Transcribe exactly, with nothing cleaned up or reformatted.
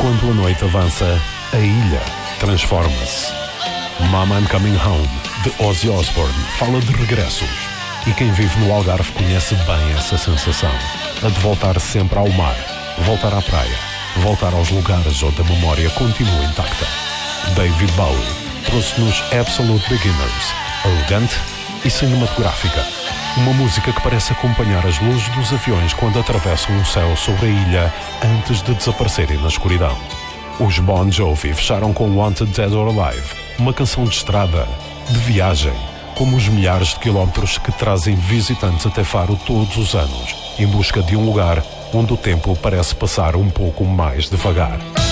Enquanto a noite avança, a ilha transforma-se. Mama I'm Coming Home, de Ozzy Osbourne, fala de regressos. E quem vive no Algarve conhece bem essa sensação. A de voltar sempre ao mar, voltar à praia, voltar aos lugares onde a memória continua intacta. David Bowie trouxe-nos Absolute Beginners, elegante e cinematográfica. Uma música que parece acompanhar as luzes dos aviões quando atravessam o céu sobre a ilha antes de desaparecerem na escuridão. Os Bon Jovi fecharam com Wanted Dead or Alive, uma canção de estrada, de viagem, como os milhares de quilómetros que trazem visitantes até Faro todos os anos, em busca de um lugar onde o tempo parece passar um pouco mais devagar.